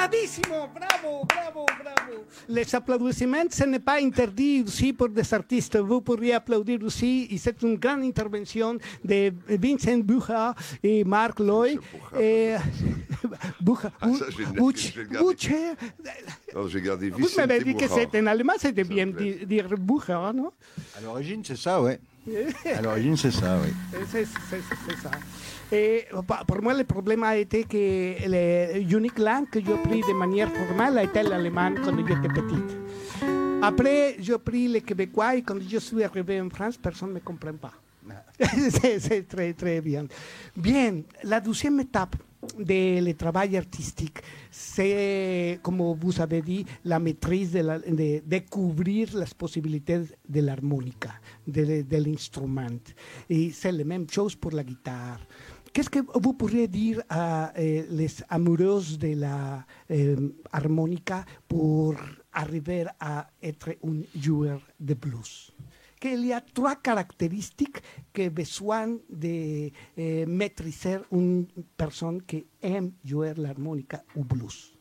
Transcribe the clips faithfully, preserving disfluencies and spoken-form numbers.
Bravissimo, bravo, bravo, bravo. Les applaudissements, ce n'est pas interdit aussi pour des artistes. Vous pourriez applaudir aussi. Et c'est une grande intervention de Vincent Bucher et Marc Loy. Et Bucher, Ah, ça, je vais le- Buch- je vais le garder. Bucher. Non, j'ai gardé Vous Vicente m'avez dit que Bucher. c'était en allemand, c'était bien S'il te plaît. di- dire Bucher, non? À l'origine, c'est ça, ouais. À l'origine, c'est ça, oui. C'est, c'est- c'est ça. Et pa- pour moi, le problème a été que l'unique langue que j'ai pris de manière formelle a été l'allemand quand j'étais petite. Après, j'ai pris le québécois et quand je suis arrivé en France, personne ne me comprend pas. c'est, c'est très, très bien. Bien, la deuxième étape de le travail artistique, c'est, comme vous avez dit, la maîtrise de, la, de découvrir les possibilités de l'harmonica, de, de l'instrument. Et c'est la même chose pour la guitare. Qu'est-ce que vous pourriez dire à eh, les amoureuses de la eh, harmonica pour arriver à être un joueur de blues? Qu'il y a trois caractéristiques que besoin de eh, maîtriser une personne qui aime jouer l'harmonica ou blues.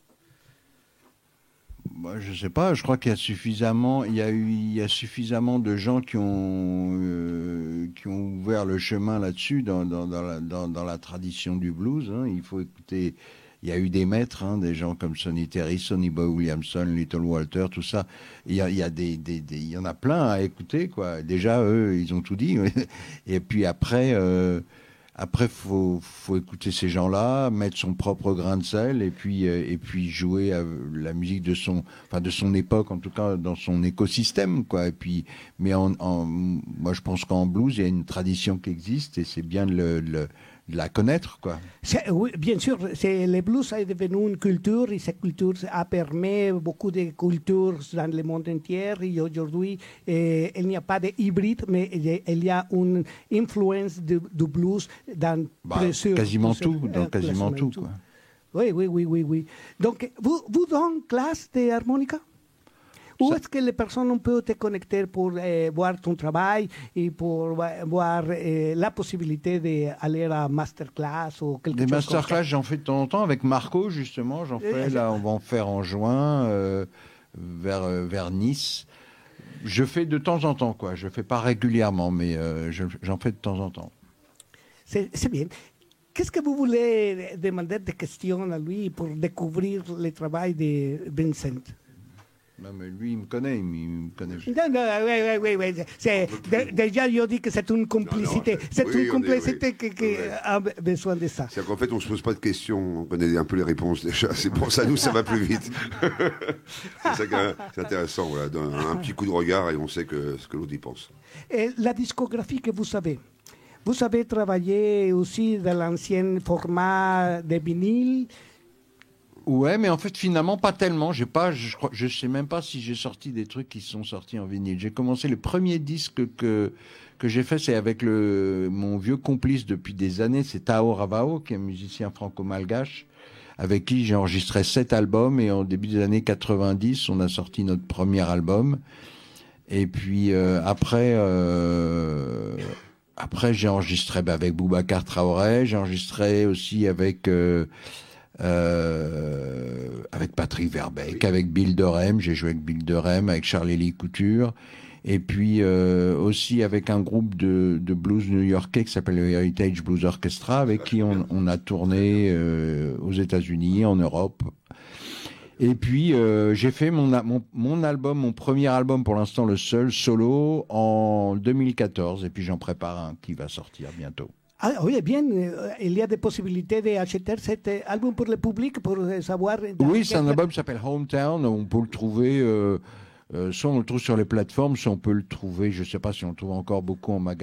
Moi, je sais pas. Je crois qu'il y a suffisamment, il y a eu, il y a suffisamment de gens qui ont euh, qui ont ouvert le chemin là-dessus dans dans dans la, dans, dans la tradition du blues. Hein. Il faut écouter. Il y a eu des maîtres, hein, des gens comme Sonny Terry, Sonny Boy Williamson, Little Walter, tout ça. Il y a, il y a des, des, des, il y en a plein à écouter, quoi. Déjà, eux, ils ont tout dit. Et puis après, euh, après, faut, faut écouter ces gens-là, mettre son propre grain de sel, et puis, euh, et puis jouer à la musique de son, enfin, de son époque, en tout cas, dans son écosystème, quoi. Et puis, mais en, en, moi, je pense qu'en blues, il y a une tradition qui existe, et c'est bien de le, le de la connaître, quoi. C'est, oui, bien sûr, c'est, le blues est devenu une culture et cette culture a permis beaucoup de cultures dans le monde entier et aujourd'hui, eh, il n'y a pas d'hybride, mais il y a une influence du, du blues dans Bah, plusieurs- quasiment plusieurs- tout, dans euh, quasiment quasiment tout, quoi. Oui, oui, oui, oui, oui. Donc, vous, vous donnez classe d'harmonica? Où Ça- est-ce que les personnes peuvent te connecter pour eh, voir ton travail et pour va- voir eh, la possibilité d'aller à masterclass ou quelque Des chose masterclass, j'en fais de temps en temps avec Marco, justement. J'en fais, là, on va en faire en juin, euh, vers, euh, vers Nice. Je fais de temps en temps, quoi. Je fais pas régulièrement, mais euh, je- j'en fais de temps en temps. C'est, c'est bien. Qu'est-ce que vous voulez demander des questions à lui pour découvrir le travail de Vincent? Non, mais lui, il me connaît, il me, il me connaît. Non, non, oui, oui, oui, oui. C'est, de- déjà, je dis que c'est une complicité. Non, non, c'est oui, une on est- complicité oui. qui, qui Ouais. a besoin de ça. C'est-à-dire qu'en fait, on ne se pose pas de questions, on connaît un peu les réponses déjà. C'est pour ça, nous, ça va plus vite. c'est ça qui est c'est intéressant, voilà. D'un- Un petit coup de regard et on sait que, ce que l'autre y pense. Et la discographie que vous savez, vous avez travaillé aussi dans l'ancien format de vinyle. Ouais, mais en fait, finalement, pas tellement. J'ai pas, je, crois- je sais même pas si j'ai sorti des trucs qui sont sortis en vinyle. J'ai commencé le premier disque que que j'ai fait, c'est avec le mon vieux complice depuis des années, c'est Tao Ravao, qui est un musicien franco-malgache, avec qui j'ai enregistré sept albums. Et en début des années quatre-vingt-dix, on a sorti notre premier album. Et puis euh, après, euh, après j'ai enregistré bah, avec Boubacar Traoré, j'ai enregistré aussi avec euh, euh, avec Patrick Verbeek, avec Bill Dorem, j'ai joué avec Bill Dorem, avec Charlie Couture, et puis euh, aussi avec un groupe de, de blues new-yorkais qui s'appelle le Heritage Blues Orchestra, avec qui on, on a tourné euh, aux États-Unis, en Europe. Et puis euh, j'ai fait mon, a- mon mon album, mon premier album pour l'instant, le seul solo, en deux mille quatorze, et puis j'en prépare un qui va sortir bientôt. Ah, oui, bien, euh, il y a des possibilités d'acheter cet euh, album pour le public pour euh, savoir. dans Oui, c'est un quel- album qui s'appelle Hometown. On peut le trouver, euh, euh, soit on le trouve sur les plateformes, soit on peut le trouver, je ne sais pas si on le trouve encore beaucoup en magasin.